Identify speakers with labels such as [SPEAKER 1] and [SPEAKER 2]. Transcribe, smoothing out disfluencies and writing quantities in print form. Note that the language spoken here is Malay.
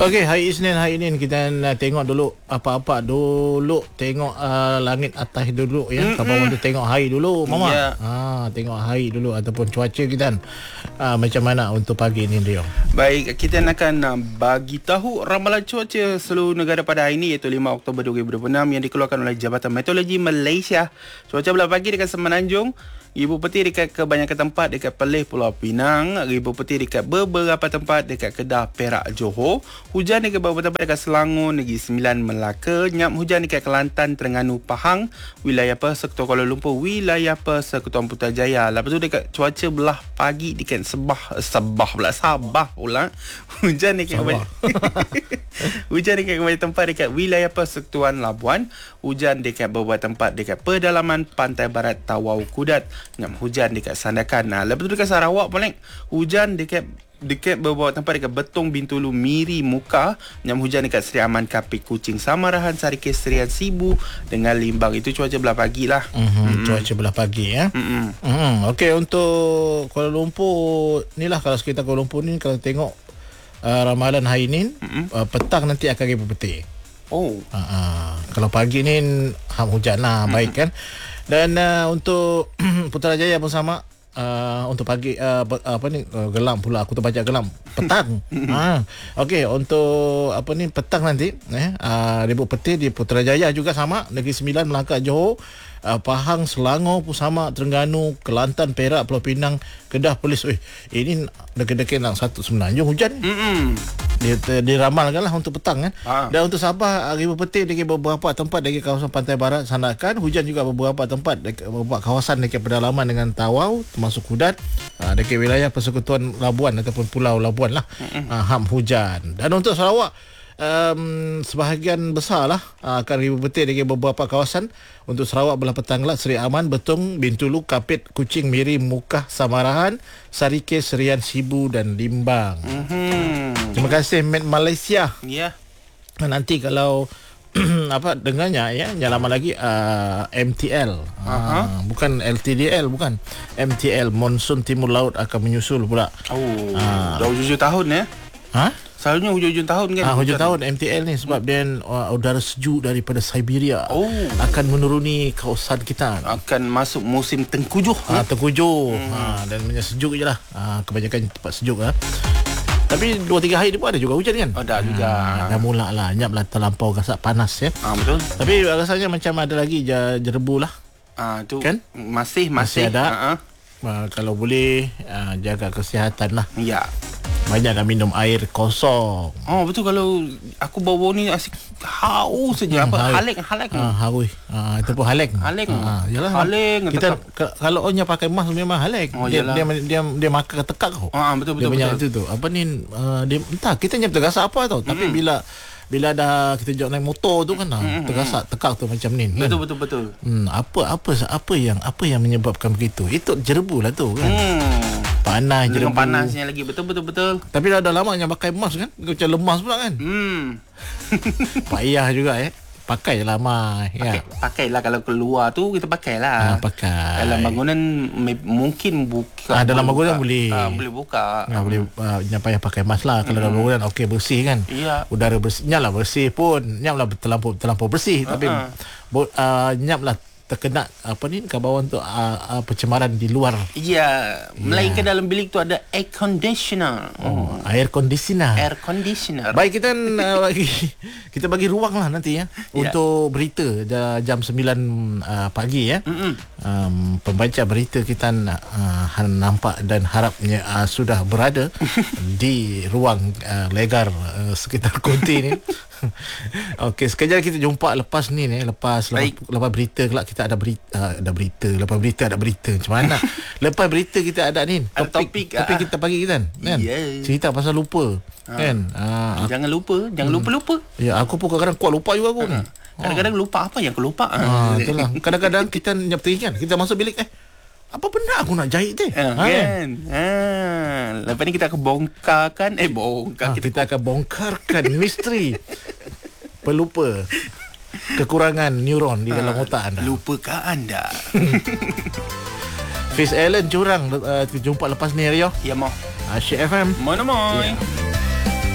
[SPEAKER 1] Okey, hari Isnin kita nak tengok dulu apa-apa dulu, tengok langit atas dulu ya. Kawan tu tengok hari dulu, Mama.
[SPEAKER 2] Ya.
[SPEAKER 1] Tengok hari dulu ataupun cuaca kita macam mana untuk pagi ni, Rio.
[SPEAKER 2] Baik, kita akan bagi tahu ramalan cuaca seluruh negara pada hari ini, iaitu 5 Oktober 2026 yang dikeluarkan oleh Jabatan Meteorologi Malaysia. Cuaca belah pagi dekat Semenanjung, ribu peti dekat kebanyakan tempat dekat Perlis Pulau Pinang, ribu peti dekat beberapa tempat dekat Kedah, Perak, Johor, hujan dekat beberapa tempat dekat Selangor, Negeri Sembilan, Melaka, nyap hujan dekat Kelantan, Terengganu, Pahang, wilayah Persekutuan Kuala Lumpur, wilayah Persekutuan Putrajaya. Lepas tu dekat cuaca belah pagi dekat Sabah pula. Hujan dekat hujan dekat kebanyakan tempat dekat wilayah Persekutuan Labuan, hujan dekat beberapa tempat dekat pedalaman pantai barat Tawau Kudat, nyam hujan dekat Sandakan. Lepas tu dekat Sarawak pula hujan dekat beberapa tempat dekat Betong, Bintulu, Miri, Muka, nyam hujan dekat Seri Aman, Kapit, Kuching, Samarahan, Sarikes, Serian, Sibu dengan Limbang. Itu cuaca belah pagi lah.
[SPEAKER 1] Cuaca belah pagi ya. Okey, untuk Kuala Lumpur ni lah, kalau sekitar Kuala Lumpur ni, kalau tengok ramalan hari ni, petang nanti akan ribu peti. Kalau pagi ni hujan lah, baik kan. Dan untuk Putrajaya pun sama. Untuk pagi gelam pula, aku terbaca gelam petang. Okey, untuk petang nanti ribu peti di Putrajaya juga sama, Negeri Sembilan, Melaka, Johor, Pahang, Selangor pun sama, Terengganu, Kelantan, Perak, Pulau Pinang, Kedah, Perlis. Ini dekat-dekat nak satu Semenanjung hujan. Diramalkan lah untuk petang kan. Dan untuk Sabah, ribu peti dekat beberapa tempat dekat kawasan pantai barat Sandakan, hujan juga beberapa tempat dekat beberapa kawasan dekat pedalaman dengan Tawau termasuk Kudat, dekat wilayah Persekutuan Labuan ataupun Pulau Labuan lah. Hujan. Dan untuk Sarawak, sebahagian besar lah akan ribu peti dekat beberapa kawasan. Untuk Sarawak belah petang lah, Seri Aman, Betong, Bintulu, Kapit, Kuching, Miri, Mukah, Samarahan, Sarikes, Serian, Sibu dan Limbang. Terima kasih Met Malaysia.
[SPEAKER 2] Ya.
[SPEAKER 1] Nanti kalau dengarnya ya, yang lama lagi MTL, bukan LTDL, bukan MTL, Monsun Timur Laut akan menyusul pula.
[SPEAKER 2] Dah hujung tahun ya. Selalunya hujung tahun kan.
[SPEAKER 1] Hujung tahun MTL ni sebab dia udara sejuk daripada Siberia akan menuruni kawasan kita.
[SPEAKER 2] Akan masuk musim tengkujuh.
[SPEAKER 1] Dan banyak sejuk je lah. Kebanyakan tempat sejuk lah. Tapi 2-3 hari ni pun ada juga hujan kan?
[SPEAKER 2] Ada juga.
[SPEAKER 1] Dah mula lah, nyap lah terlampau gasak panas ya.
[SPEAKER 2] Betul.
[SPEAKER 1] Tapi rasanya macam ada lagi jerebu lah.
[SPEAKER 2] Tu
[SPEAKER 1] kan?
[SPEAKER 2] Masih
[SPEAKER 1] ada. Kalau boleh jaga kesihatan lah.
[SPEAKER 2] Ya.
[SPEAKER 1] Banyaklah minum air kosong.
[SPEAKER 2] Betul. Kalau aku bawa ni asyik haus saja. Halek.
[SPEAKER 1] Haus. Itu pun halek. Yalah. Halek. Kita kalau orang pakai mask memang halek. Dia makan tekak kau.
[SPEAKER 2] Betul.
[SPEAKER 1] Dia banyak itu tu. Apa ni dia entah kita nyap tergasak apa tau. Tapi bila dah kita jauh naik motor tu kan tergasak tekak tu macam ni kan?
[SPEAKER 2] Betul.
[SPEAKER 1] Apa yang menyebabkan begitu? Itu jerebu lah tu kan. Panas jerebu.
[SPEAKER 2] Panasnya lagi. Betul.
[SPEAKER 1] Tapi dah lama yang pakai mask kan, macam lemas pula kan. Payah juga pakai lama ya.
[SPEAKER 2] Pakailah kalau keluar tu kita pakailah.
[SPEAKER 1] Pakai.
[SPEAKER 2] Dalam bangunan mungkin buka.
[SPEAKER 1] Dalam bangunan boleh.
[SPEAKER 2] Boleh buka.
[SPEAKER 1] Boleh jangan payah pakai mask lah. Kalau dalam bangunan okey bersih kan.
[SPEAKER 2] Ya.
[SPEAKER 1] Udara bersih, nyaplah bersih pun. Nyaplah terlampau bersih tapi nyaplah terkena kabawan tu pencemaran di luar.
[SPEAKER 2] Ya, melainkan dalam bilik tu ada air conditioner.
[SPEAKER 1] Air conditioner. Baik, kita bagi ruang lah nanti ya untuk berita jam 9 pagi ya. Pembaca berita kita nampak dan harapnya sudah berada di ruang legar sekitar konti ni. Okey, sekejap kita jumpa lepas berita kelak kita ada berita. Lepas berita ada berita. Macam mana? Lepas berita kita ada ni topik kita pagi kita kan? Cerita pasal lupa kan?
[SPEAKER 2] Jangan lupa.
[SPEAKER 1] Ya, aku pun kadang-kadang kuat lupa juga aku ni.
[SPEAKER 2] Kadang-kadang lupa apa yang aku lupa.
[SPEAKER 1] Itulah. Kadang-kadang kita nyap teringat, kita masuk bilik apa benda aku nak jahit tu?
[SPEAKER 2] Kan? Lepas ni kita akan bongkarkan.
[SPEAKER 1] Kita akan bongkarkan misteri pelupa, kekurangan neuron di dalam otak anda.
[SPEAKER 2] Lupakah anda?
[SPEAKER 1] Fiz Allen curang. Jumpa lepas ni Rio.
[SPEAKER 2] Ya mau.
[SPEAKER 1] Asyik FM.
[SPEAKER 2] Mana mau.